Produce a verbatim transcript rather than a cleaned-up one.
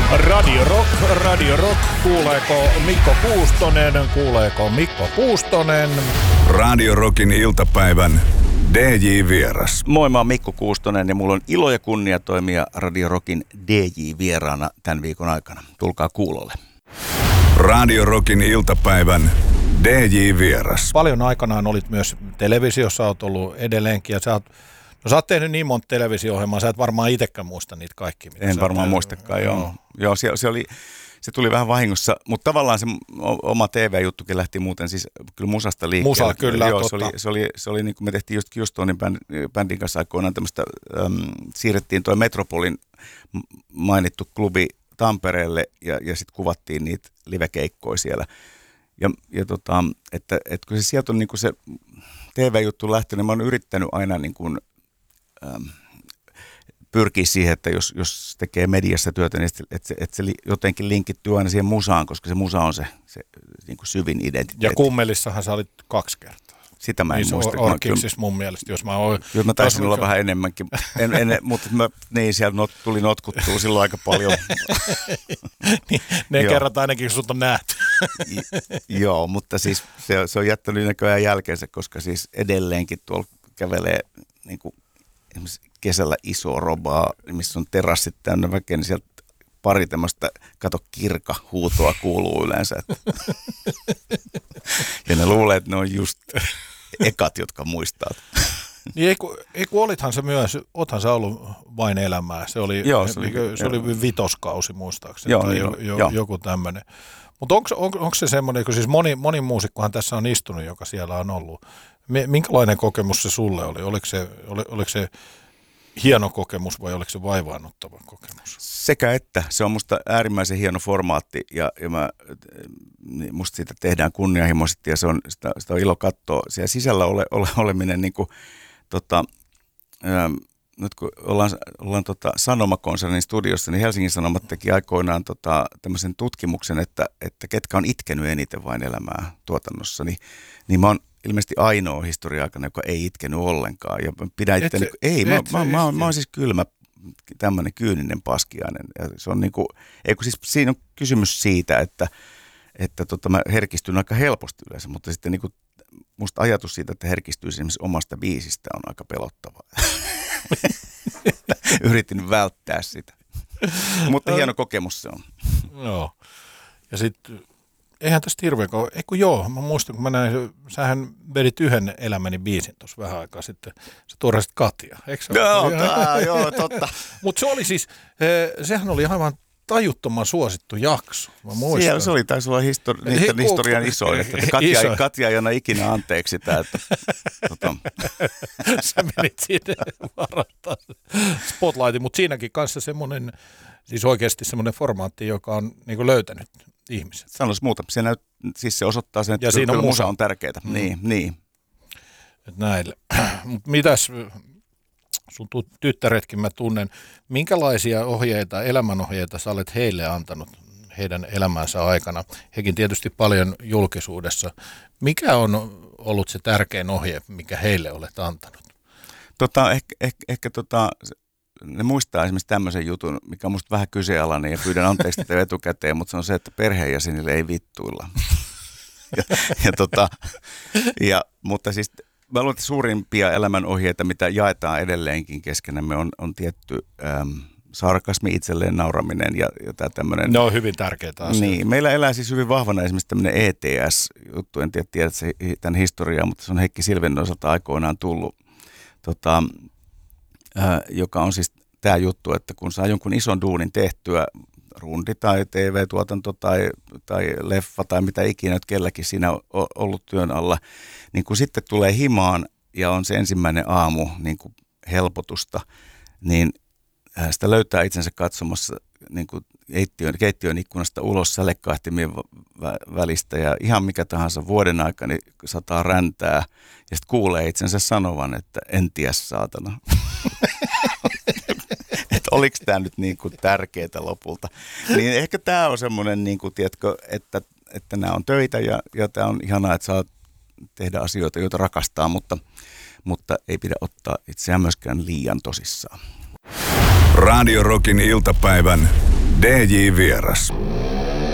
Radio Rock, Radio Rock, kuuleeko Mikko Kuustonen, kuuleeko Mikko Kuustonen? Radio Rockin iltapäivän D J-vieras. Moi, mä oon Mikko Kuustonen ja mulla on ilo ja kunnia toimia Radio Rockin D J-vieraana tämän viikon aikana. Tulkaa kuulolle. Radio Rockin iltapäivän D J-vieras. Paljon aikanaan olit myös televisiossa, oot ollut edelleenkin ja sä oot, no sä oot tehnyt niin monta televisio-ohjelmaa, sä et varmaan itsekään muista niitä kaikki. En varmaan muistakaan, joo. joo. joo se, se, oli, se tuli vähän vahingossa, mutta tavallaan se oma T V-juttukin lähti muuten siis kyllä musasta liikkeelle. Musa, kyllä, joo, totta. Se oli, se oli, se oli niin kuin me tehtiin just Houstonin bändin kanssa aikoinaan tämmöistä, äm, siirrettiin toi Metropolin mainittu klubi Tampereelle ja, ja sitten kuvattiin niitä livekeikkoja siellä. Ja, ja tota, että, että kun se sieltä on niin kuin se T V-juttu lähtenyt, niin mä oon yrittänyt aina niin kuin, äm, pyrkiä siihen, että jos, jos tekee mediassa työtä, niin että se, että se jotenkin linkittyy aina siihen musaan, koska se musa on se, se niin kuin syvin identiteetti. Ja Kummelissahan sä olit kaksi kertaa. Sitä mä en niin muista. Orkiksissa mun mielestä, jos mä oon... Jos mä taisin olla vähän enemmänkin, en, en, mutta mä, niin siellä not, tuli notkuttua silloin aika paljon. niin, ne kerrat ainakin sut on nähty. Joo, mutta siis se, se on jättänyt näköjään jälkeensä, koska siis edelleenkin tuolla kävelee niin kuin esimerkiksi kesällä iso robaa, missä on terassit täynnä väkeä, niin sieltä pari tämmöistä, kato kirka huutoa kuuluu yleensä. Ja ne luulee, että ne on just ekat, jotka muistaa. Niin ei kun, ei kun olithan se myös, oothan sä ollut Vain elämää. Se oli, joo, se oli, se joo. oli vitoskausi muistaakseni, joo, tai niin, jo, jo, joo. joku tämmöinen. Mutta onko, on, onko se semmoinen, kun siis moni, moni muusikkohan tässä on istunut, joka siellä on ollut. Minkälainen kokemus se sulle oli? Oliko se, oli, oliko se hieno kokemus vai oliko se vaivaannuttava kokemus? Sekä että. Se on musta äärimmäisen hieno formaatti ja, ja mä, musta siitä tehdään kunnianhimoisesti ja se on, sitä, sitä on ilo katsoa. Siellä sisällä ole, ole, oleminen, niin kuin, tota, ää, nyt kun ollaan, ollaan tota Sanoma-konsernin studiossa, niin Helsingin Sanomat teki aikoinaan tota, tämmöisen tutkimuksen, että, että ketkä on itkenyt eniten Vain elämää tuotannossa, niin, niin mä oon ilmeisesti ainoa historia-aikana, joka ei itkenyt ollenkaan. Ja pidän itse, niin, ei, et, mä, et, mä, mä, mä, mä oon siis kylmä, tämmöinen kyyninen paskiainen. Ja se on niinku, ei kun siis siinä on kysymys siitä, että, että tota, mä herkistyn aika helposti yleensä, mutta sitten niinku, musta ajatus siitä, että herkistyy esimerkiksi omasta biisistä on aika pelottavaa. Yritin välttää sitä. Mutta hieno kokemus se on. Joo. Ja sitten... Eihän tästä hirveän kauan. Eikö joo, mä muistan, kun mä näin, sähän vedit yhden elämäni biisin tuossa vähän aikaa sitten. Sä tuoreisit Katja, eikö se joo, ta, joo, totta. Mutta se oli siis, sehän oli aivan tajuttoman suosittu jakso. Mä muistan. Siellä se oli, taisi olla histori- niiden historian isoin, että Katja, iso. Katja ei anna ikinä anteeksi sitä. Että, tota. Sä menit sinne varattaa spotlightin, mutta siinäkin kanssa semmoinen, siis oikeasti semmoinen formaatti, joka on niin kuin löytänyt ihmiset. Sanoisi muuta. Se, näyt, siis se osoittaa sen, että ja siinä on musa. musa on tärkeää. Mm. Niin, niin. Et näille. Mut mitäs, sun tyttäretkin mä tunnen, minkälaisia ohjeita, elämänohjeita sä olet heille antanut heidän elämänsä aikana? Hekin tietysti paljon julkisuudessa. Mikä on ollut se tärkein ohje, mikä heille olet antanut? Tota, ehkä, ehkä, ehkä tota... Ne muistaa esimerkiksi tämmöisen jutun, mikä on musta vähän kyseenalainen ja pyydän anteeksi tätä etukäteen, mutta se on se, että perheenjäsenille ei vittuilla. ja, ja tota, ja, mutta siis mä luulen, että suurimpia elämänohjeita, mitä jaetaan edelleenkin keskenämme, on, on tietty äm, sarkasmi, itselleen nauraminen ja, ja tämä tämmöinen. Ne on hyvin tärkeitä asioita. Niin, meillä elää siis hyvin vahvana esimerkiksi tämmöinen E T S-juttu, en tiedä, tiedät tämän historiaa, mutta se on Heikki Silven osalta aikoinaan tullut. Tota, Äh, joka on siis tämä juttu, että kun saa jonkun ison duunin tehtyä, rundi tai T V-tuotanto tai, tai leffa tai mitä ikinä nyt kelläkin siinä on ollut työn alla, niin kun sitten tulee himaan ja on se ensimmäinen aamu niin kuin helpotusta, niin äh, sitä löytää itsensä katsomassa niin kuin keittiön, keittiön ikkunasta ulos sälekkaihtimien vä- välistä ja ihan mikä tahansa vuoden aikana niin sataa räntää ja sitten kuulee itsensä sanovan, että en tiedä saatana. Että oliko tämä nyt niin kuin tärkeää lopulta. Niin ehkä tämä on semmoinen, niin kuin, tiedätkö, että, että nämä on töitä ja, ja tämä on ihanaa, että saa tehdä asioita, joita rakastaa, mutta, mutta ei pidä ottaa itseään myöskään liian tosissaan. Radio Rockin iltapäivän D J Vieras.